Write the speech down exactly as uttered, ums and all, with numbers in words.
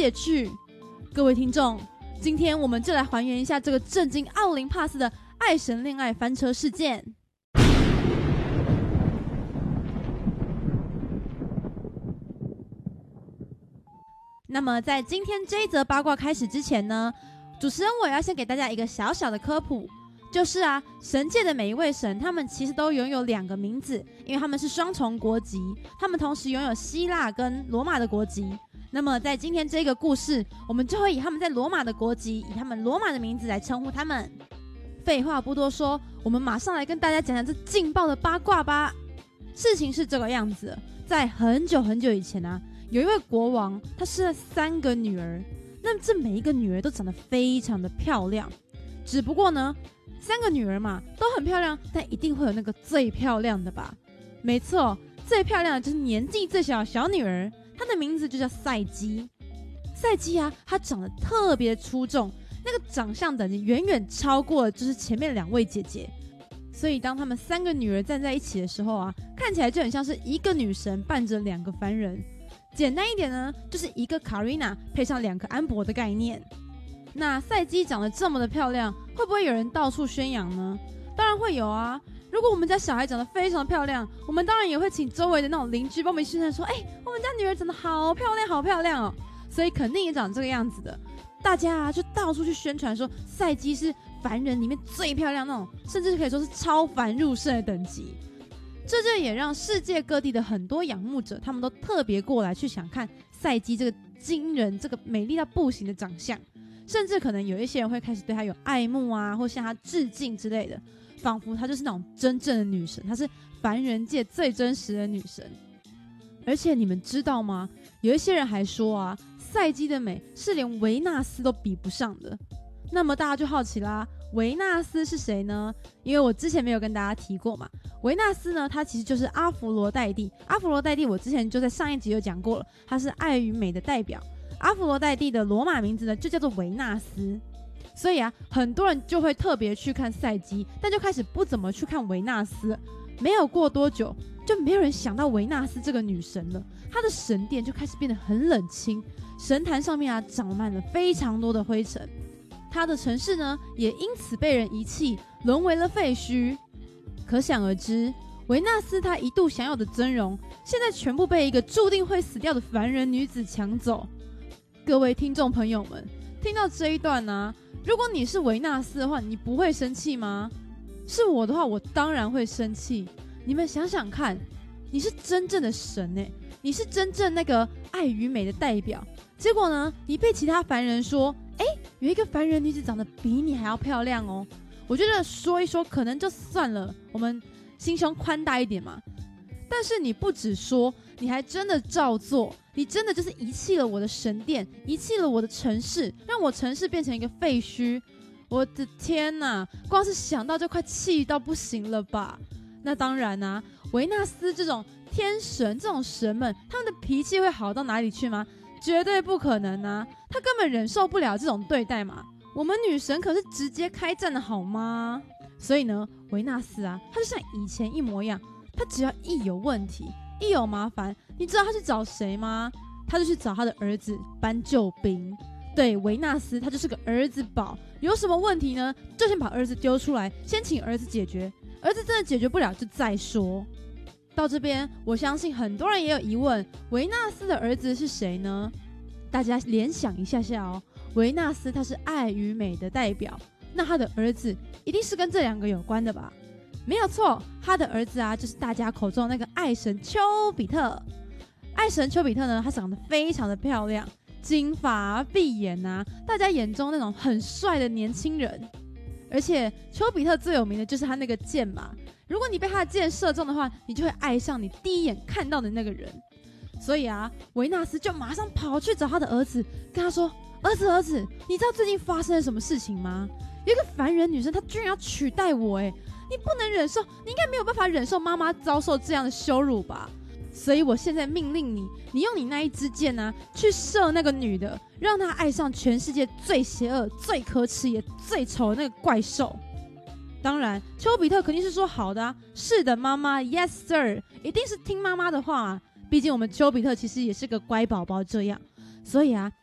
界去。各位听众，今天我们就来还原一下这个震惊奥林帕斯的爱神恋爱翻车事件。那么在今天这一则八卦开始之前呢，主持人我要先给大家一个小小的科普，就是啊，神界的每一位神，他们其实都拥有两个名字，因为他们是双重国籍，他们同时拥有希腊跟罗马的国籍。那么在今天这个故事，我们就会以他们在罗马的国籍，以他们罗马的名字来称呼他们。废话不多说，我们马上来跟大家讲讲这劲爆的八卦吧。事情是这个样子的，在很久很久以前啊，有一位国王，他生了三个女儿，那这每一个女儿都长得非常的漂亮。只不过呢，三个女儿嘛都很漂亮，但一定会有那个最漂亮的吧？没错，最漂亮的就是年纪最小的小女儿，她的名字就叫赛姬。赛姬啊，她长得特别出众，那个长相等级远远超过了就是前面两位姐姐。所以当他们三个女儿站在一起的时候啊，看起来就很像是一个女神伴着两个凡人。简单一点呢，就是一个卡瑞娜配上两个安博的概念。那赛姬长得这么的漂亮，会不会有人到处宣扬呢？当然会有啊。如果我们家小孩长得非常漂亮，我们当然也会请周围的那种邻居帮我们宣传说，哎、欸，我们家女儿长得好漂亮好漂亮哦。所以肯定也长这个样子的。大家啊就到处去宣传说赛姬是凡人里面最漂亮那种，甚至可以说是超凡入圣的等级。这就也让世界各地的很多仰慕者，他们都特别过来去想看赛姬这个惊人、这个美丽到不行的长相，甚至可能有一些人会开始对她有爱慕啊，或向她致敬之类的，仿佛她就是那种真正的女神，她是凡人界最真实的女神。而且你们知道吗？有一些人还说啊，赛姬的美是连维纳斯都比不上的。那么大家就好奇啦，维纳斯是谁呢？因为我之前没有跟大家提过嘛。维纳斯呢，他其实就是阿佛罗代蒂。阿佛罗代蒂我之前就在上一集就讲过了，他是爱与美的代表。阿佛罗代蒂的罗马名字呢就叫做维纳斯。所以啊，很多人就会特别去看赛姬，但就开始不怎么去看维纳斯。没有过多久，就没有人想到维纳斯这个女神了。她的神殿就开始变得很冷清，神坛上面啊长满了非常多的灰尘。她的城市呢也因此被人遗弃，沦为了废墟。可想而知，维纳斯她一度享有的尊荣，现在全部被一个注定会死掉的凡人女子抢走。各位听众朋友们，听到这一段啊，如果你是维纳斯的话，你不会生气吗？是我的话，我当然会生气。你们想想看，你是真正的神欸，你是真正那个爱与美的代表，结果呢，你被其他凡人说，哎，有一个凡人女子长得比你还要漂亮哦。我觉得说一说可能就算了，我们心胸宽大一点嘛。但是你不只说，你还真的照做，你真的就是遗弃了我的神殿，遗弃了我的城市，让我城市变成一个废墟。我的天哪，光是想到就快气到不行了吧。那当然啊，维纳斯这种天神，这种神们，他们的脾气会好到哪里去吗？绝对不可能啊，他根本忍受不了这种对待嘛。我们女神可是直接开战的好吗？所以呢，维纳斯啊，他就像以前一模一样，他只要一有问题，一有麻烦，你知道他去找谁吗？他就去找他的儿子搬救兵。对，维纳斯他就是个儿子宝，有什么问题呢，就先把儿子丢出来，先请儿子解决，儿子真的解决不了就再说。到这边，我相信很多人也有疑问，维纳斯的儿子是谁呢？大家联想一下下哦，维纳斯他是爱与美的代表，那他的儿子一定是跟这两个有关的吧？没有错，他的儿子啊，就是大家口中的那个爱神丘比特。爱神丘比特呢，他长得非常的漂亮，金发碧眼啊，大家眼中那种很帅的年轻人。而且丘比特最有名的就是他那个箭嘛，如果你被他的箭射中的话，你就会爱上你第一眼看到的那个人。所以啊，维纳斯就马上跑去找他的儿子，跟他说，儿子儿子，你知道最近发生了什么事情吗？有一个凡人女生，她居然要取代我，哎，你不能忍受，你应该没有办法忍受妈妈遭受这样的羞辱吧？所以我现在命令你，你用你那一支箭啊，去射那个女的，让她爱上全世界最邪恶、最可耻也最丑的那个怪兽。当然，丘比特肯定是说好的啊，是的，妈妈 ，Yes sir， 一定是听妈妈的话啊。毕竟我们丘比特其实也是个乖宝宝这样。所以啊，